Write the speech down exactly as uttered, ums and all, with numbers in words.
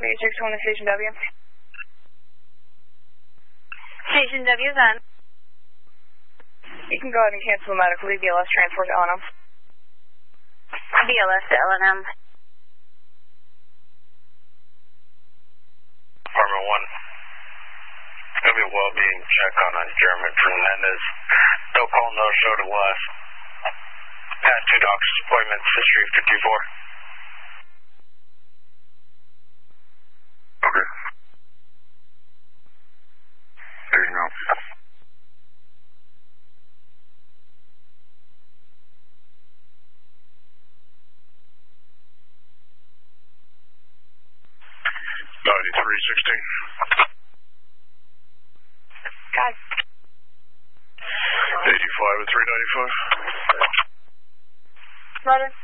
eight six one to Station W. Station W is on. You can go ahead and cancel the medical leave B L S transport to L N M. B L S to L N M. Department one. Going to be a well-being check on a German Fernandez. No call, no show to last. Past two doctor's appointments, history fifty-four. Okay. There you go. ninety-three sixteen. God. eighty-five and three ninety-five. Roger.